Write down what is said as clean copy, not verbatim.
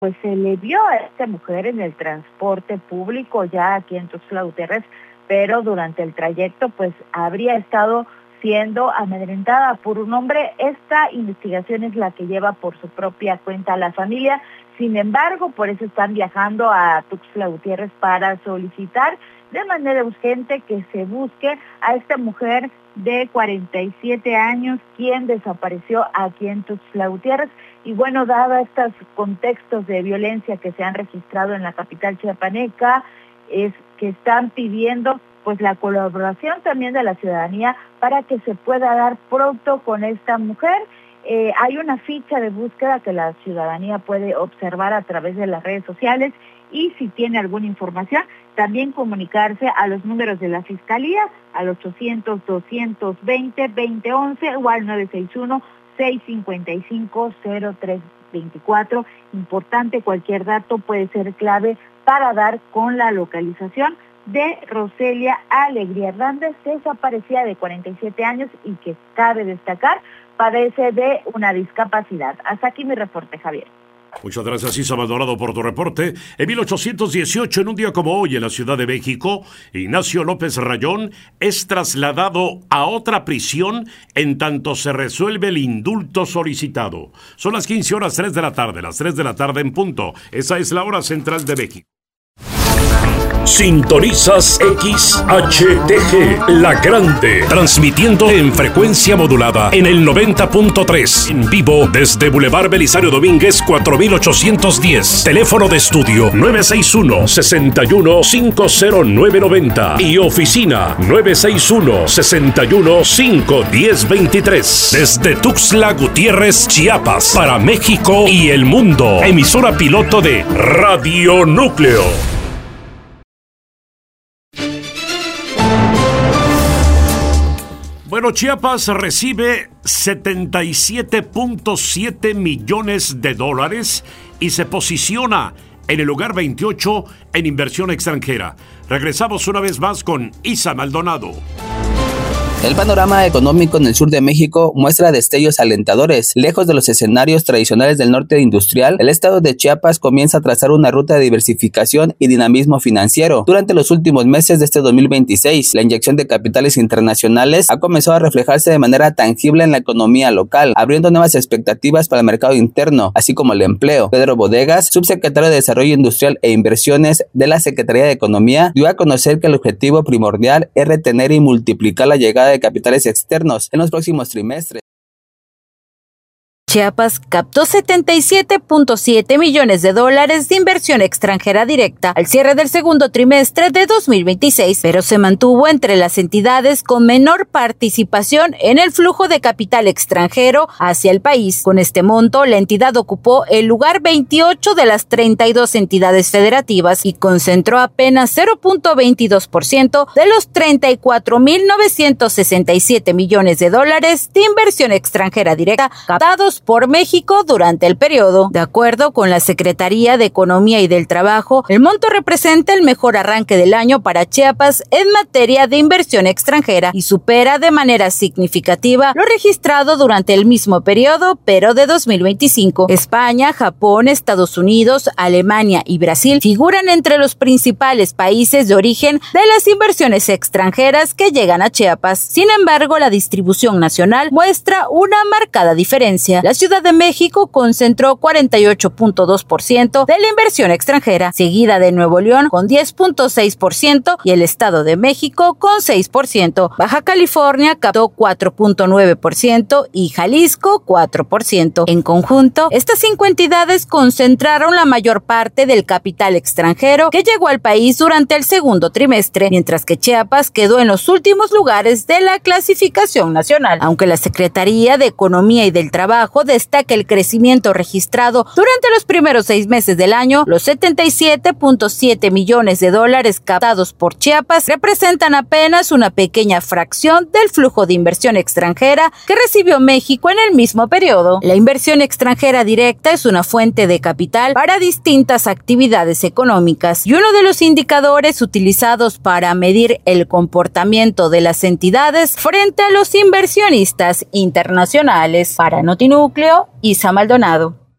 pues se le vio a esta mujer en el transporte público ya aquí en Tuxtla Gutiérrez, pero durante el trayecto pues habría estado siendo amedrentada por un hombre. Esta investigación es la que lleva por su propia cuenta a la familia. Sin embargo, por eso están viajando a Tuxtla Gutiérrez para solicitar de manera urgente que se busque a esta mujer de 47 años, quien desapareció aquí en Tuxtla Gutiérrez. Y bueno, dado estos contextos de violencia que se han registrado en la capital chiapaneca, es que están pidiendo pues la colaboración también de la ciudadanía para que se pueda dar pronto con esta mujer. Hay una ficha de búsqueda que la ciudadanía puede observar a través de las redes sociales y si tiene alguna información, también comunicarse a los números de la Fiscalía, al 800-220-2011 o al 961-655-0324. Importante, cualquier dato puede ser clave para dar con la localización de Roselia Alegría Hernández, desaparecida de 47 años y que cabe destacar, padece de una discapacidad. Hasta aquí mi reporte, Javier. Muchas gracias, Isa Maldonado, por tu reporte. En 1818, en un día como hoy, en la Ciudad de México, Ignacio López Rayón es trasladado a otra prisión en tanto se resuelve el indulto solicitado. Son las 15:03 de la tarde, las 3 de la tarde en punto. Esa es la hora central de México. Sintonizas XHTG, La Grande, transmitiendo en frecuencia modulada en el 90.3, en vivo desde Boulevard Belisario Domínguez 4810, teléfono de estudio 961-61-50990 y oficina 961-61-51023, desde Tuxtla Gutiérrez, Chiapas, para México y el mundo, emisora piloto de Radio Núcleo. Bueno, Chiapas recibe 77.7 millones de dólares y se posiciona en el lugar 28 en inversión extranjera. Regresamos una vez más con Isa Maldonado. El panorama económico en el sur de México muestra destellos alentadores. Lejos de los escenarios tradicionales del norte industrial, el estado de Chiapas comienza a trazar una ruta de diversificación y dinamismo financiero. Durante los últimos meses de este 2026, la inyección de capitales internacionales ha comenzado a reflejarse de manera tangible en la economía local, abriendo nuevas expectativas para el mercado interno, así como el empleo. Pedro Bodegas, subsecretario de Desarrollo Industrial e Inversiones de la Secretaría de Economía, dio a conocer que el objetivo primordial es retener y multiplicar la llegada de capitales externos en los próximos trimestres. Chiapas captó 77.7 millones de dólares de inversión extranjera directa al cierre del segundo trimestre de 2026, pero se mantuvo entre las entidades con menor participación en el flujo de capital extranjero hacia el país. Con este monto, la entidad ocupó el lugar 28 de las 32 entidades federativas y concentró apenas 0.22% de los 34.967 millones de dólares de inversión extranjera directa captados por México durante el periodo. De acuerdo con la Secretaría de Economía y del Trabajo, el monto representa el mejor arranque del año para Chiapas en materia de inversión extranjera y supera de manera significativa lo registrado durante el mismo periodo, pero de 2025. España, Japón, Estados Unidos, Alemania y Brasil figuran entre los principales países de origen de las inversiones extranjeras que llegan a Chiapas. Sin embargo, la distribución nacional muestra una marcada diferencia. La Ciudad de México concentró 48.2% de la inversión extranjera, seguida de Nuevo León con 10.6% y el Estado de México con 6%. Baja California captó 4.9% y Jalisco 4%. En conjunto, estas 5 entidades concentraron la mayor parte del capital extranjero que llegó al país durante el segundo trimestre, mientras que Chiapas quedó en los últimos lugares de la clasificación nacional. Aunque la Secretaría de Economía y del Trabajo destaca el crecimiento registrado durante los primeros 6 meses del año, los 77.7 millones de dólares captados por Chiapas representan apenas una pequeña fracción del flujo de inversión extranjera que recibió México en el mismo periodo. La inversión extranjera directa es una fuente de capital para distintas actividades económicas y uno de los indicadores utilizados para medir el comportamiento de las entidades frente a los inversionistas internacionales. Para Notinúcleo, Isa Maldonado.